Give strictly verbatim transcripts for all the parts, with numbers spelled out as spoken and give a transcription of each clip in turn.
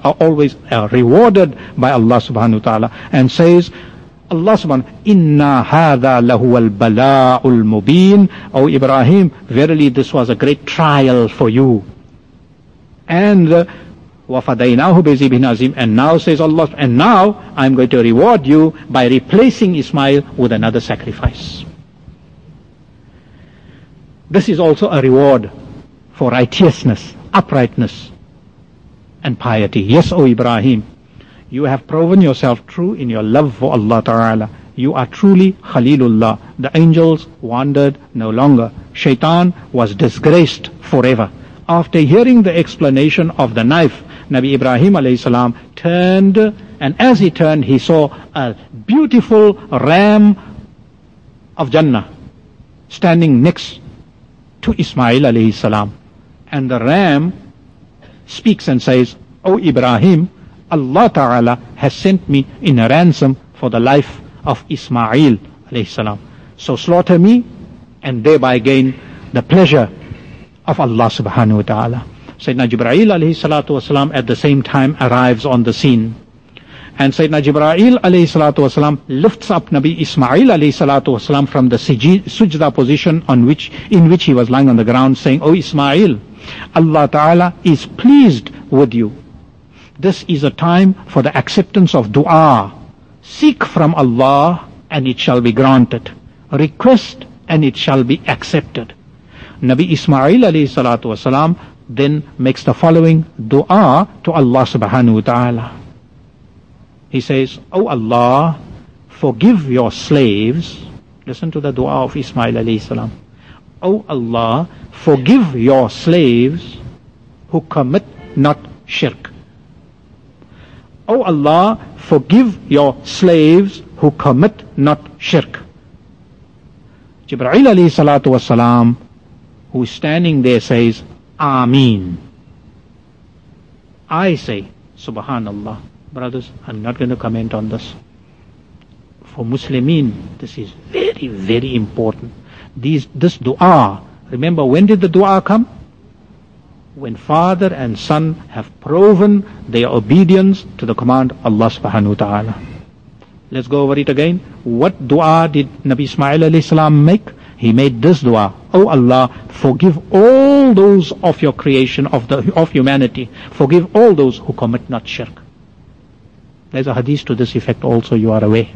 are always uh, rewarded by Allah subhanahu wa ta'ala, and says, Allah subhanahu, Inna hadha lahu al-bala'ul mubin. O Ibrahim, verily this was a great trial for you. And uh, وَفَدَيْنَاهُ بِذِبْحٍ عَظِيمٍ. And now says Allah, and now I'm going to reward you by replacing Ismail with another sacrifice. This is also a reward for righteousness, uprightness, and piety. Yes, O Ibrahim, you have proven yourself true in your love for Allah Ta'ala. You are truly Khalilullah. The angels wandered no longer. Shaitan was disgraced forever. After hearing the explanation of the knife, Nabi Ibrahim alayhi salam turned, and as he turned, he saw a beautiful ram of Jannah standing next to Ismail alayhi salam. And the ram speaks and says, O Ibrahim, Allah Ta'ala has sent me in a ransom for the life of Ismail alayhi salam. So slaughter me and thereby gain the pleasure of Allah subhanahu wa ta'ala. Sayyidina Jibreel alayhi salatu wasalam at the same time arrives on the scene. And Sayyidina Jibreel alayhi salatu wasalam lifts up Nabi Ismail alayhi salatu wasalam from the sujda position on which, in which he was lying on the ground, saying, O Ismail, Allah Ta'ala is pleased with you. This is a time for the acceptance of dua. Seek from Allah and it shall be granted. Request and it shall be accepted. Nabi Ismail alayhi salatu wasalam then makes the following dua to Allah subhanahu wa ta'ala. He says, O Allah, forgive your slaves. Listen to the dua of Ismail alayhi salam. O Allah, forgive your slaves who commit not shirk. O Allah, forgive your slaves who commit not shirk. Jibreel alayhi salatu wasalam, who is standing there, says, Ameen. I say, Subhanallah. Brothers, I'm not going to comment on this. For Muslimin, this is very, very important. These, this dua, remember, when did the dua come? When father and son have proven their obedience to the command of Allah subhanahu wa ta'ala. Let's go over it again. What dua did Nabi Ismail alayhi salam make? He made this dua. O Allah, forgive all those of your creation, of the of humanity. Forgive all those who commit not shirk. There's a hadith to this effect also, you are aware.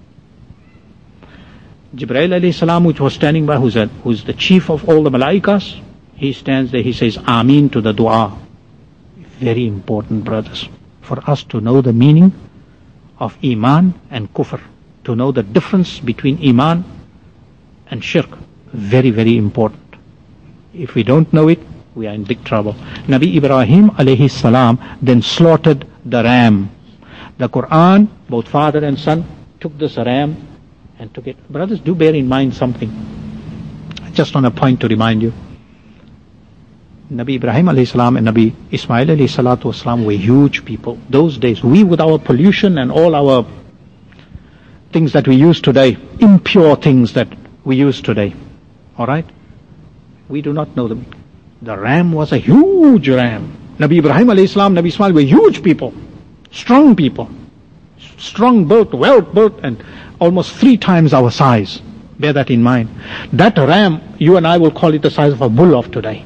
Jibreel alayhi salam, which was standing by, who's, a, who's the chief of all the malaikas, he stands there, he says, Ameen to the dua. Very important, brothers, for us to know the meaning of Iman and Kufr, to know the difference between Iman and Shirk. Very, very important. If we don't know it, we are in big trouble. Nabi Ibrahim alayhi salam then slaughtered the ram. The Quran, both father and son, took this ram and took it. Brothers, do bear in mind something. Just on a point to remind you. Nabi Ibrahim alayhi salam and Nabi Ismail alayhi salatu wasalam were huge people. Those days, we with our pollution and all our things that we use today, impure things that we use today, alright? We do not know them. The ram was a huge ram. Nabi Ibrahim alayhi salam, Nabi Ismail were huge people, strong people, strong built, well built, and almost three times our size. Bear that in mind. That ram, you and I will call it the size of a bull of today.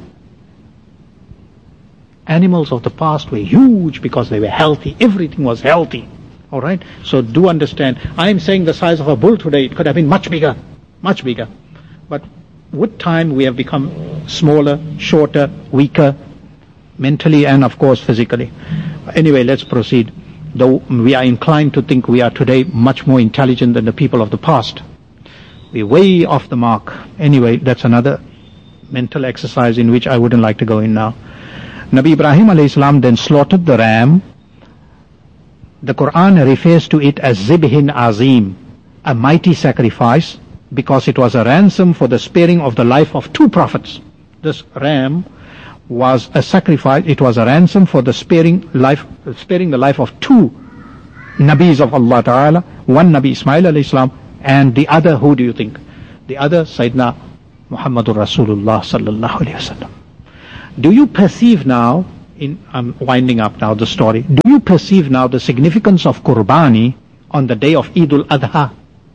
Animals of the past were huge because they were healthy. Everything was healthy. Alright? So do understand. I am saying the size of a bull today, it could have been much bigger. Much bigger. But with time we have become smaller, shorter, weaker, mentally and of course physically. Anyway, let's proceed. Though we are inclined to think we are today much more intelligent than the people of the past. We're way off the mark. Anyway, that's another mental exercise in which I wouldn't like to go in now. Nabi Ibrahim alayhi salam then slaughtered the ram. The Quran refers to it as Zibhin Azim, a mighty sacrifice, because it was a ransom for the sparing of the life of two prophets. This ram was a sacrifice, it was a ransom for the sparing life, sparing the life of two Nabis of Allah Ta'ala, one Nabi Ismail alayhi salam, and the other, who do you think? The other, Sayyidina Muhammadur Rasulullah sallallahu alayhi wa sallam. Do you perceive now, in, I'm winding up now the story. Do you perceive now the significance of Qurbani on the day of Eid al-Adha?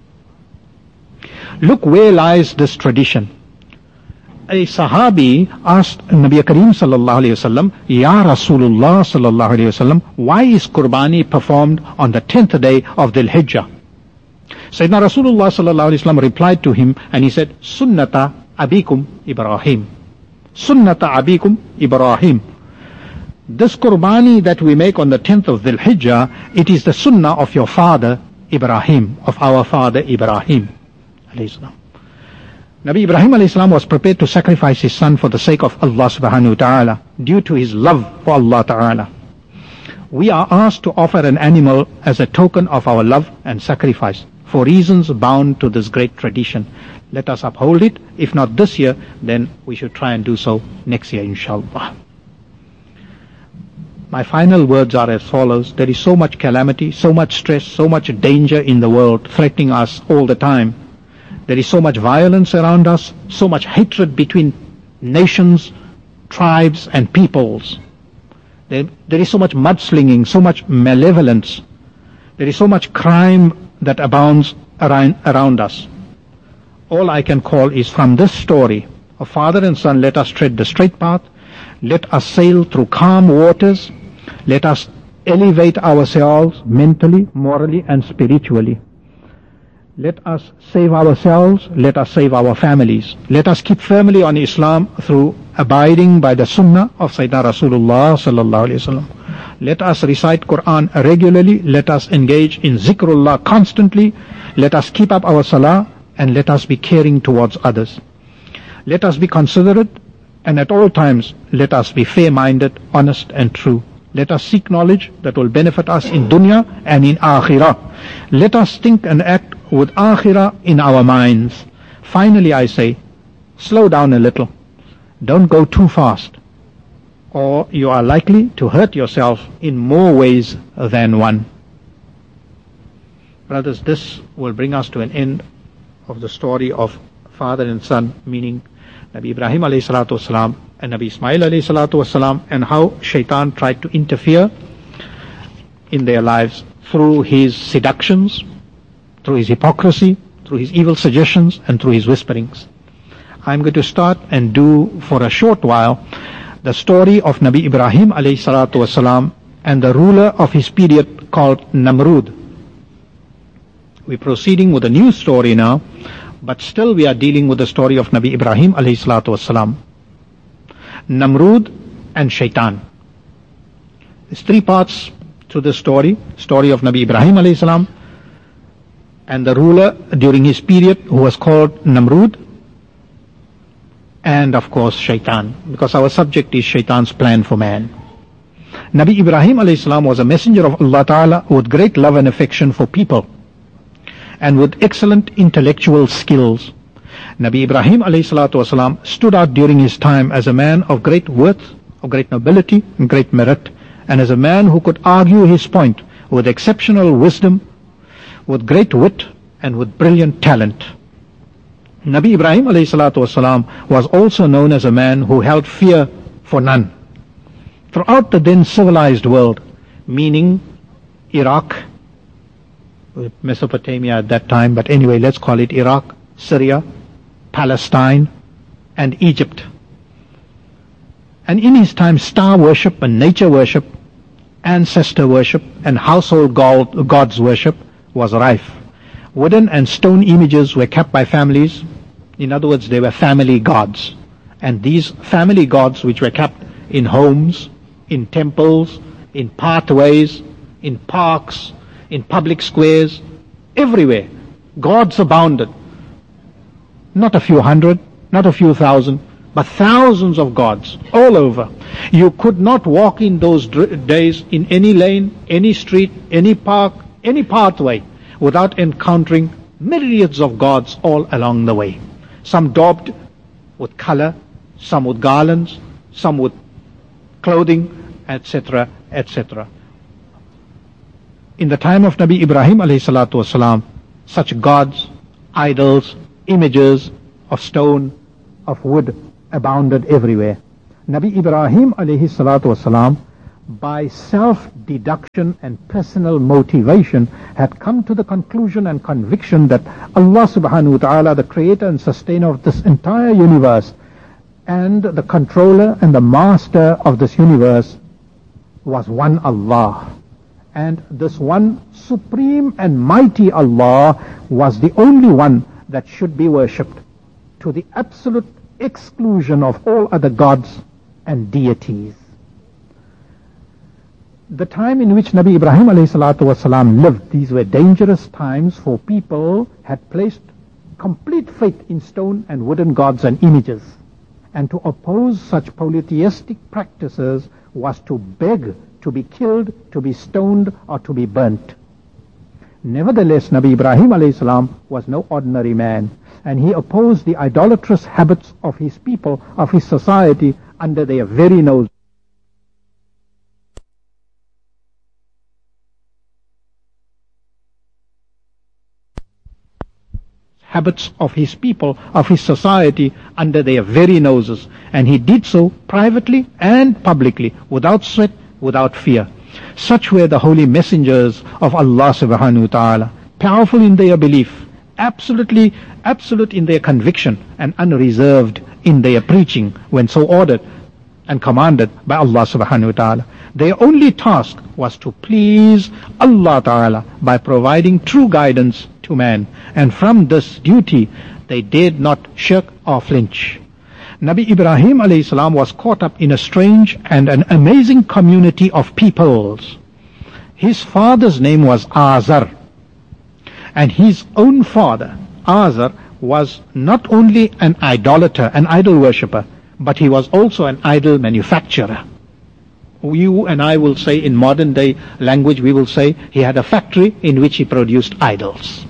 Look where lies this tradition. A Sahabi asked Nabi Kareem sallallahu alayhi wasallam, Ya Rasulullah sallallahu alayhi wasallam, why is Qurbani performed on the tenth day of Dhul Hijjah? Sayyidina Rasulullah sallallahu alayhi wasallam replied to him and he said, Sunnata abikum Ibrahim. Sunnata abikum Ibrahim. This Qurbani that we make on the tenth of Dhul Hijjah, it is the sunnah of your father Ibrahim, of our father Ibrahim alayhi salam. Nabi Ibrahim alayhi salam was prepared to sacrifice his son for the sake of Allah subhanahu wa ta'ala, due to his love for Allah ta'ala. We are asked to offer an animal as a token of our love and sacrifice, for reasons bound to this great tradition. Let us uphold it. If not this year, then we should try and do so next year, inshallah. My final words are as follows. There is so much calamity, so much stress, so much danger in the world threatening us all the time. There is so much violence around us, so much hatred between nations, tribes and peoples. There, there is so much mudslinging, so much malevolence. There is so much crime that abounds around, around us. All I can call is from this story of father and son, let us tread the straight path. Let us sail through calm waters. Let us elevate ourselves mentally, morally and spiritually. Let us save ourselves. Let us save our families. Let us keep firmly on Islam through abiding by the sunnah of Sayyidina Rasulullah sallallahu alaihi wasallam. Let us recite Quran regularly. Let us engage in zikrullah constantly. Let us keep up our salah and let us be caring towards others. Let us be considerate and at all times let us be fair-minded, honest and true. Let us seek knowledge that will benefit us in dunya and in akhirah. Let us think and act with akhirah in our minds. Finally, I say, slow down a little. Don't go too fast, or you are likely to hurt yourself in more ways than one. Brothers, this will bring us to an end of the story of father and son, meaning Nabi Ibrahim alayhi salatu wasalam and Nabi Ismail alayhi salatu wasalam, and how shaitan tried to interfere in their lives through his seductions, through his hypocrisy, through his evil suggestions and through his whisperings. I'm going to start and do for a short while the story of Nabi Ibrahim alayhi salatu wasalam and the ruler of his period called Namrud. We're proceeding with a new story now, but still we are dealing with the story of Nabi Ibrahim alayhi salatu wasalam. Namrud and Shaitan. There's three parts to the story. Story of Nabi Ibrahim alayhi salam and the ruler during his period who was called Namrud, and of course Shaitan, because our subject is Shaitan's plan for man. Nabi Ibrahim alayhi salam was a messenger of Allah Ta'ala with great love and affection for people and with excellent intellectual skills. Nabi Ibrahim alayhi salatu wasalam stood out during his time as a man of great worth, of great nobility and great merit, and as a man who could argue his point with exceptional wisdom, with great wit and with brilliant talent. Nabi Ibrahim alayhi salatu wasalam was also known as a man who held fear for none. Throughout the then civilized world, meaning Iraq, Mesopotamia at that time, but anyway, let's call it Iraq, Syria, Palestine, and Egypt. And in his time, star worship and nature worship, ancestor worship, and household god, gods worship was rife. Wooden and stone images were kept by families. In other words, they were family gods. And these family gods, which were kept in homes, in temples, in pathways, in parks, in public squares, everywhere, gods abounded. Not a few hundred, not a few thousand, but thousands of gods all over. You could not walk in those days in any lane, any street, any park, any pathway without encountering myriads of gods all along the way. Some daubed with color, some with garlands, some with clothing, et cetera, et cetera. In the time of Nabi Ibrahim alayhi salatu wasalam, such gods, idols, images of stone, of wood abounded everywhere. Nabi Ibrahim alayhi salatu wasalam, by self-deduction and personal motivation, had come to the conclusion and conviction that Allah subhanahu wa ta'ala, the creator and sustainer of this entire universe, and the controller and the master of this universe, was one Allah. And this one supreme and mighty Allah was the only one that should be worshipped, to the absolute exclusion of all other gods and deities. The time in which Nabi Ibrahim alayhi salatu wasalam lived, these were dangerous times, for people had placed complete faith in stone and wooden gods and images. And to oppose such polytheistic practices was to beg to be killed, to be stoned, or to be burnt. Nevertheless, Nabi Ibrahim alayhi salam was no ordinary man, and he opposed the idolatrous habits of his people, of his society, under their very nose. Habits of his people, of his society, under their very noses. And he did so privately and publicly, without sweat, without fear. Such were the holy messengers of Allah subhanahu wa ta'ala, powerful in their belief, absolutely absolute in their conviction, and unreserved in their preaching when so ordered and commanded by Allah subhanahu wa ta'ala. Their only task was to please Allah ta'ala by providing true guidance to man, and from this duty they dared not shirk or flinch. Nabi Ibrahim alayhi salam was caught up in a strange and an amazing community of peoples. His father's name was Azar, and his own father, Azar, was not only an idolater, an idol worshipper, but he was also an idol manufacturer. You and I will say, in modern day language, we will say he had a factory in which he produced idols.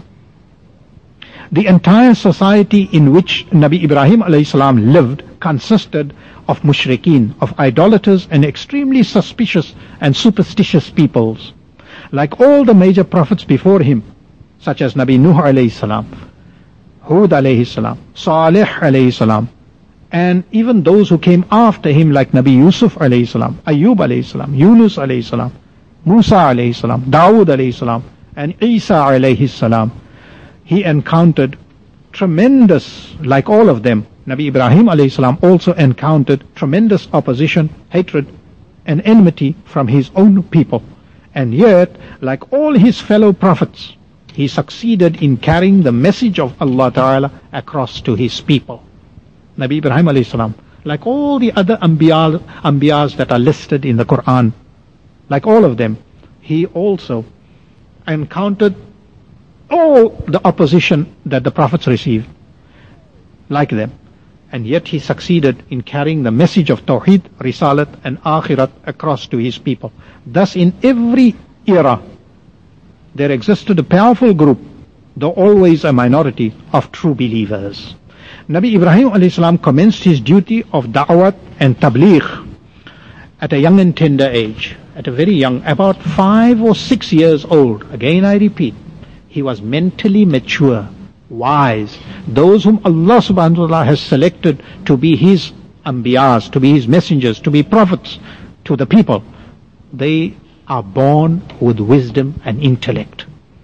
The entire society in which Nabi Ibrahim alayhi salam lived consisted of mushrikeen, of idolaters and extremely suspicious and superstitious peoples. Like all the major prophets before him, such as Nabi Nuh alayhi salam, Hud alayhi salam, Salih alayhi salam, and even those who came after him like Nabi Yusuf alayhi salam, Ayyub alayhi salam, Yunus alayhi salam, Musa alayhi salam, Dawood alayhi salam, and Isa alayhi salam. He encountered tremendous, like all of them, Nabi Ibrahim alayhi salam also encountered tremendous opposition, hatred, and enmity from his own people. And yet, like all his fellow prophets, he succeeded in carrying the message of Allah Ta'ala across to his people. Nabi Ibrahim alayhi salam, like all the other Anbiya, Anbiyas that are listed in the Quran, like all of them, he also encountered all the opposition that the prophets received, like them. And yet he succeeded in carrying the message of Tawheed, Risalat and Akhirat across to his people. Thus in every era there existed a powerful group, though always a minority, of true believers. Nabi Ibrahim alayhi salam commenced his duty of da'wat and tabligh at a young and tender age, at a very young, about five or six years old. Again I repeat, he was mentally mature, wise. Those whom Allah subhanahu wa ta'ala has selected to be his anbiyas, to be his messengers, to be prophets to the people, they are born with wisdom and intellect.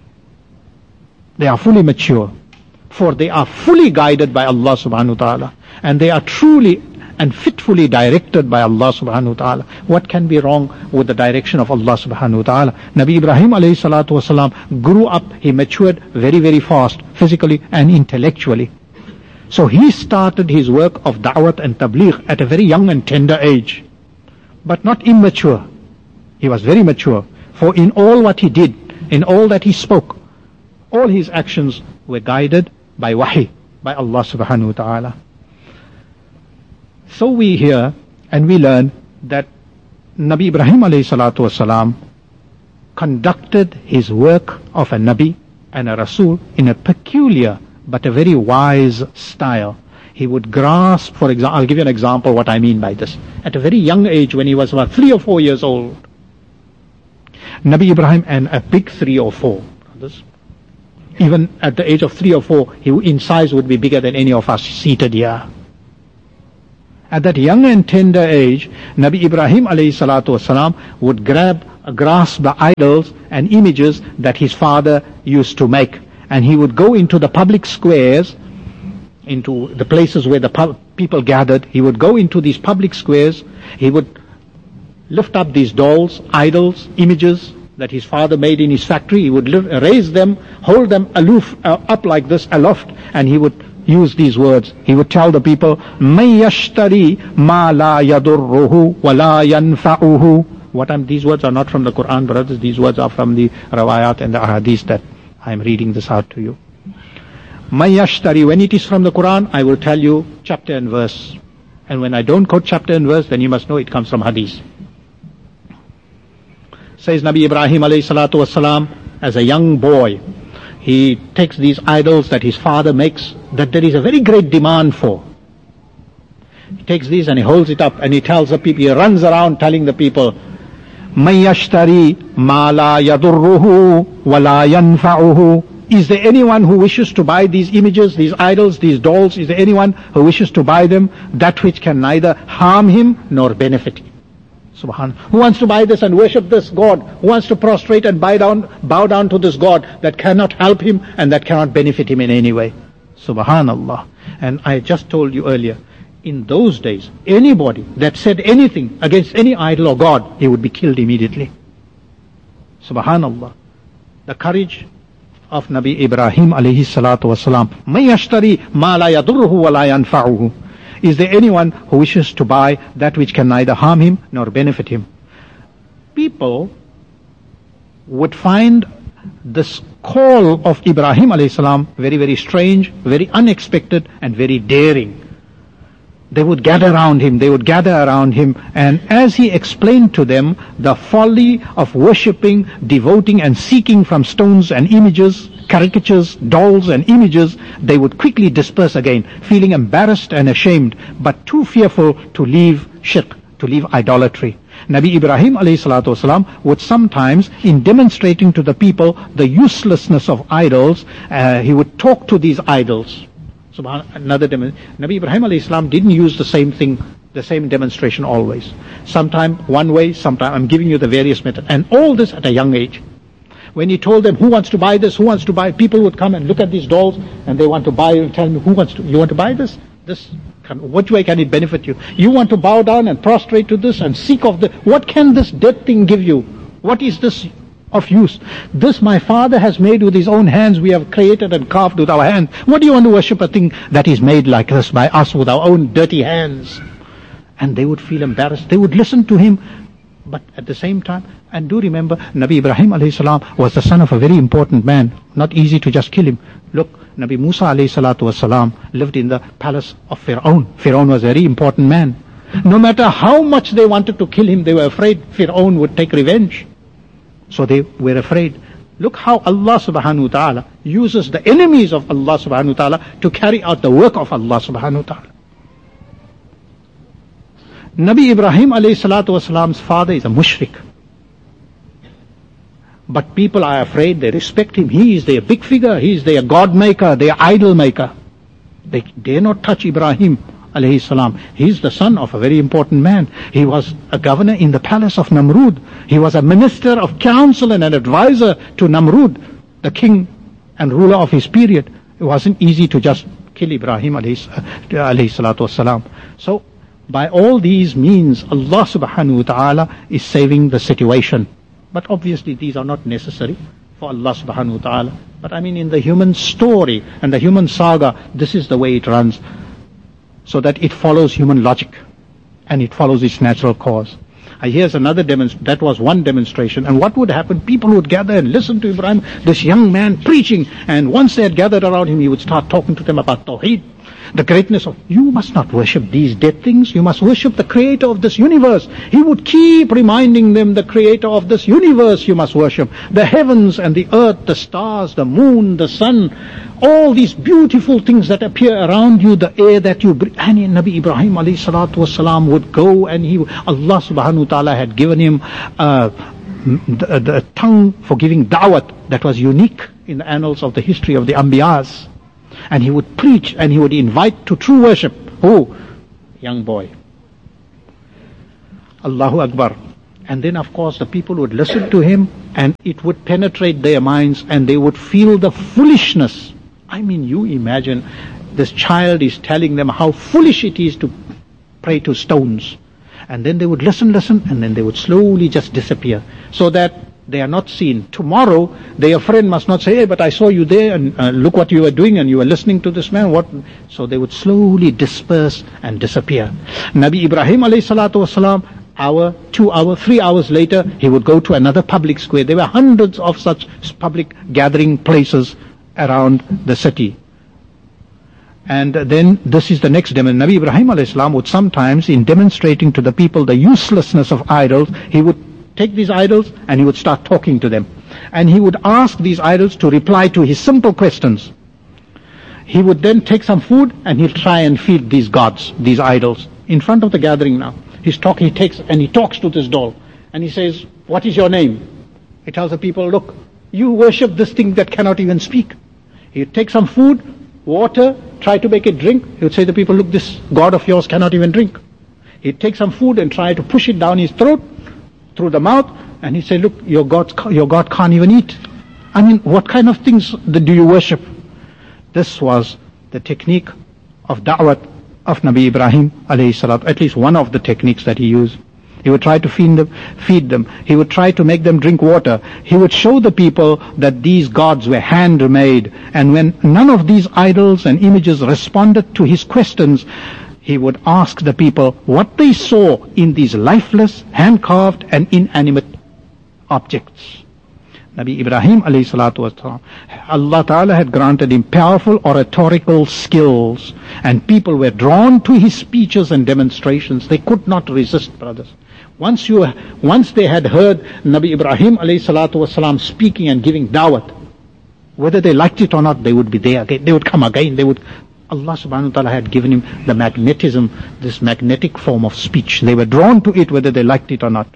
They are fully mature, for they are fully guided by Allah subhanahu wa ta'ala, and they are truly and fitfully directed by Allah subhanahu wa ta'ala. What can be wrong with the direction of Allah subhanahu wa ta'ala? Nabi Ibrahim alayhi salatu wasalam grew up, he matured very very fast, physically and intellectually. So he started his work of da'wat and tabligh at a very young and tender age, but not immature. He was very mature, for in all what he did, in all that he spoke, all his actions were guided by wahi, by Allah subhanahu wa ta'ala. So we hear and we learn that Nabi Ibrahim alayhi salatu wasalam conducted his work of a Nabi and a Rasul in a peculiar but a very wise style. He would grasp, for example, I'll give you an example what I mean by this. At a very young age, when he was about three or four years old, Nabi Ibrahim, and a big three or four, this, even at the age of three or four, he in size would be bigger than any of us seated here. At that young and tender age, Nabi Ibrahim alayhi salatu wasalam would grab, grasp the idols and images that his father used to make. And he would go into the public squares, into the places where the pub- people gathered. He would go into these public squares. He would lift up these dolls, idols, images that his father made in his factory. He would lift, raise them, hold them aloof, uh, up like this, aloft, and he would use these words. He would tell the people, مَن يَشْتَرِي مَا لَا يَضُرُّهُ وَلَا يَنْفَعُهُ. What I'm, these words are not from the Quran, brothers. These words are from the Rawayat and the Ahadith that I'm reading this out to you. مَن يَشْتَرِي. When it is from the Quran, I will tell you chapter and verse. And when I don't quote chapter and verse, then you must know it comes from Hadith. Says Nabi Ibrahim alayhi salatu wasalam, as a young boy, he takes these idols that his father makes, that there is a very great demand for. He takes these and he holds it up and he tells the people, he runs around telling the people, مَن يَشْتَرِي مَا لَا يَضُرُّهُ وَلَا يَنْفَعُهُ. Is there anyone who wishes to buy these images, these idols, these dolls? Is there anyone who wishes to buy them, that which can neither harm him nor benefit him? Subhanallah. Who wants to buy this and worship this God? Who wants to prostrate and bow down, bow down to this God that cannot help him and that cannot benefit him in any way? Subhanallah. And I just told you earlier, in those days, anybody that said anything against any idol or God, he would be killed immediately. Subhanallah. The courage of Nabi Ibrahim alayhi salatu wasalam. مَن يَشْتَرِي مَا لَا يَضُرُّهُ وَلَا يَنْفَعُهُ. Is there anyone who wishes to buy that which can neither harm him nor benefit him? People would find this call of Ibrahim alayhi salam very, very strange, very unexpected, and very daring. They would gather around him, they would gather around him, and as he explained to them the folly of worshipping, devoting, and seeking from stones and images, caricatures, dolls and images, they would quickly disperse again, feeling embarrassed and ashamed, but too fearful to leave shirk, to leave idolatry. Nabi Ibrahim alayhi salatu wasalam would sometimes, in demonstrating to the people the uselessness of idols, uh, he would talk to these idols. Subhanallah, another demonstration. Nabi Ibrahim alayhi salam didn't use the same thing, the same demonstration always. Sometime one way, sometime I'm giving you the various methods. And all this at a young age. When he told them, who wants to buy this, who wants to buy, people would come and look at these dolls and they want to buy and tell me, who wants to, you want to buy this? This, can, what way can it benefit you? You want to bow down and prostrate to this and seek of the, what can this dead thing give you? What is this of use? This my father has made with his own hands, we have created and carved with our hands. What do you want to worship a thing that is made like this by us with our own dirty hands? And they would feel embarrassed. They would listen to him, but at the same time, and do remember, Nabi Ibrahim alayhi salam was the son of a very important man. Not easy to just kill him. Look, Nabi Musa alayhi salatu wasalam lived in the palace of Fir'aun. Fir'aun was a very important man. No matter how much they wanted to kill him, they were afraid Fir'aun would take revenge. So they were afraid. Look how Allah subhanahu wa ta'ala uses the enemies of Allah subhanahu wa ta'ala to carry out the work of Allah subhanahu wa ta'ala. Nabi Ibrahim alayhi salatu wasalam's father is a mushrik. But people are afraid, they respect him. He is their big figure, he is their God maker, their idol maker. They dare not touch Ibrahim alayhi salam. He is the son of a very important man. He was a governor in the palace of Namrud. He was a minister of counsel and an advisor to Namrud, the king and ruler of his period. It wasn't easy to just kill Ibrahim alayhi, alayhi salatu wasalam. So, by all these means, Allah subhanahu wa ta'ala is saving the situation. But obviously these are not necessary for Allah subhanahu wa ta'ala. But I mean, in the human story and the human saga, this is the way it runs. So that it follows human logic and it follows its natural cause. Uh, here's another demonstration. That was one demonstration. And what would happen? People would gather and listen to Ibrahim, this young man preaching. And once they had gathered around him, he would start talking to them about Tawheed. The greatness of, you must not worship these dead things. You must worship the creator of this universe. He would keep reminding them, the creator of this universe you must worship. The heavens and the earth, the stars, the moon, the sun, all these beautiful things that appear around you, the air that you breathe. And Nabi Ibrahim alayhi salatu wasalam would go, and he, Allah subhanahu wa ta'ala had given him uh, the, the tongue for giving da'wat that was unique in the annals of the history of the Anbiyas. And he would preach and he would invite to true worship. Who? young boy. Allahu Akbar. And then of course the people would listen to him and it would penetrate their minds and they would feel the foolishness. I mean, you imagine this child is telling them how foolish it is to pray to stones. And then they would listen, listen, and then they would slowly just disappear so that they are not seen. Tomorrow, their friend must not say, hey, but I saw you there and uh, look what you were doing and you were listening to this man. What? So they would slowly disperse and disappear. Nabi Ibrahim alayhi salatu wasalam, hour, two hours, three hours later, he would go to another public square. There were hundreds of such public gathering places around the city. And then this is the next demo. Nabi Ibrahim alayhi salam would sometimes, in demonstrating to the people the uselessness of idols, he would take these idols and he would start talking to them. And he would ask these idols to reply to his simple questions. He would then take some food and he'll try and feed these gods, these idols, in front of the gathering now. He's talking, he takes, and he talks to this doll. And he says, what is your name? He tells the people, look, you worship this thing that cannot even speak. He'd take some food, water, try to make it drink. He would say to the people, look, this God of yours cannot even drink. He'd take some food and try to push it down his throat, through the mouth, and he'd say, look, your God, your God can't even eat. I mean, what kind of things do you worship? This was the technique of da'wat of Nabi Ibrahim alayhi salam, at least one of the techniques that he used. He would try to feed them, feed them. He would try to make them drink water. He would show the people that these gods were handmade. And when none of these idols and images responded to his questions, he would ask the people what they saw in these lifeless, hand-carved and inanimate objects. Nabi Ibrahim alayhi salatu wasalam, Allah Ta'ala had granted him powerful oratorical skills, and people were drawn to his speeches and demonstrations. They could not resist, brothers. Once you, once they had heard Nabi Ibrahim alayhi salatu wasalam speaking and giving da'wat, whether they liked it or not, they would be there again. They would come again. They would. Allah subhanahu wa ta'ala had given him the magnetism, this magnetic form of speech. They were drawn to it whether they liked it or not.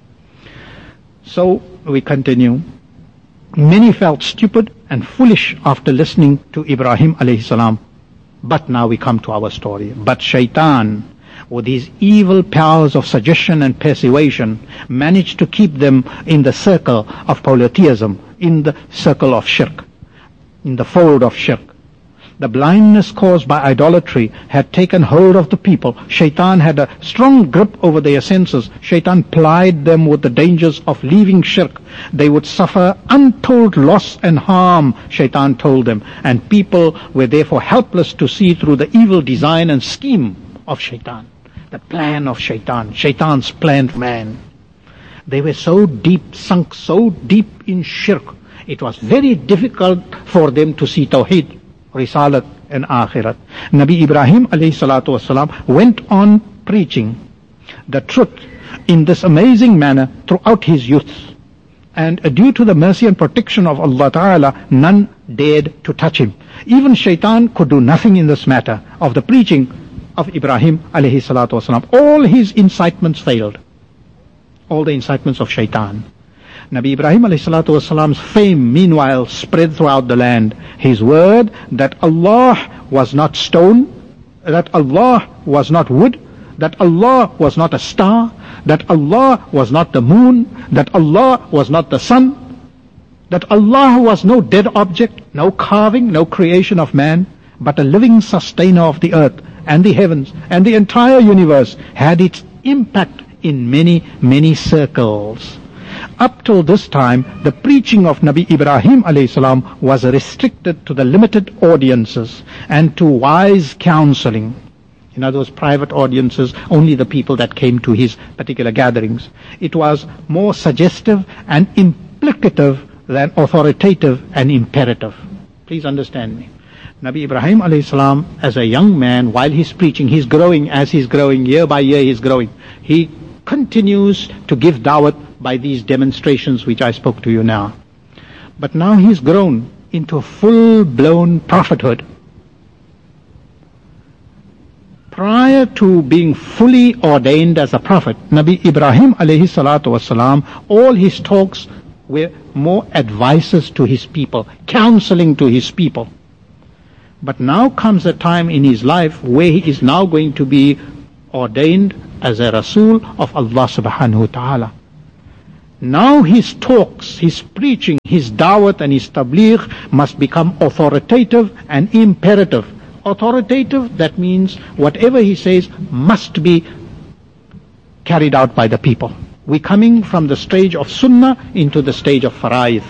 So we continue. Many felt stupid and foolish after listening to Ibrahim alayhi salam. But now we come to our story. But Shaitan, with his evil powers of suggestion and persuasion, managed to keep them in the circle of polytheism, in the circle of shirk, in the fold of shirk. The blindness caused by idolatry had taken hold of the people. Shaitan had a strong grip over their senses. Shaitan plied them with the dangers of leaving shirk. They would suffer untold loss and harm, Shaitan told them. And people were therefore helpless to see through the evil design and scheme of Shaitan. The plan of Shaitan, Shaitan's plan for man. They were so deep, sunk so deep in shirk, it was very difficult for them to see Tawheed, Risalat and Akhirat. Nabi Ibrahim alayhi salatu wasalam went on preaching the truth in this amazing manner throughout his youth. And due to the mercy and protection of Allah Ta'ala, none dared to touch him. Even Shaitan could do nothing in this matter of the preaching of Ibrahim alayhi salatu wasalam. All his incitements failed. All the incitements of Shaitan. Nabi Ibrahim alayhi salatu wasalam's fame meanwhile spread throughout the land. His word that Allah was not stone, that Allah was not wood, that Allah was not a star, that Allah was not the moon, that Allah was not the sun, that Allah was no dead object, no carving, no creation of man, but a living sustainer of the earth and the heavens and the entire universe, had its impact in many, many circles. Up till this time, the preaching of Nabi Ibrahim alayhi salam was restricted to the limited audiences and to wise counseling. In other words, private audiences, only the people that came to his particular gatherings. It was more suggestive and implicative than authoritative and imperative. Please understand me. Nabi Ibrahim alayhi salam, as a young man, while he's preaching, he's growing as he's growing, year by year he's growing. He continues to give da'wat by these demonstrations which I spoke to you now. But now he's grown into full-blown prophethood. Prior to being fully ordained as a prophet, Nabi Ibrahim alayhi salatu wasalam, all his talks were more advices to his people, counseling to his people. But now comes a time in his life where he is now going to be ordained as a Rasul of Allah subhanahu wa ta'ala. Now his talks, his preaching, his da'wat and his tabligh must become authoritative and imperative. Authoritative, that means whatever he says must be carried out by the people. We're coming from the stage of sunnah into the stage of fara'id.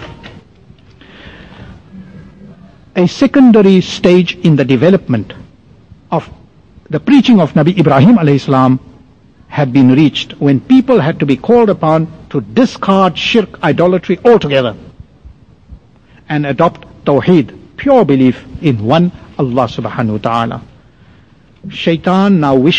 A secondary stage in the development of the preaching of Nabi Ibrahim alayhi salam had been reached when people had to be called upon to discard shirk, idolatry altogether and adopt tawheed, pure belief in one Allah subhanahu wa ta'ala. Shaitan now wished